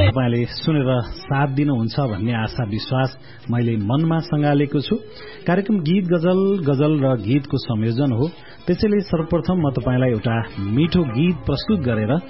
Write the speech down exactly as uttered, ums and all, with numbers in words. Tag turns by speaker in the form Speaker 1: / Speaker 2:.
Speaker 1: तपाईँले सुनेर साथ दिनुहुन्छ भन्ने आशा विश्वास मैले मनमा सँगालेको छु। कार्यक्रम गीत गजल गजल र गीतको संयोजन हो, त्यसैले सर्वप्रथम म तपाईँलाई एउटा मिठो गीत प्रस्तुत गरेर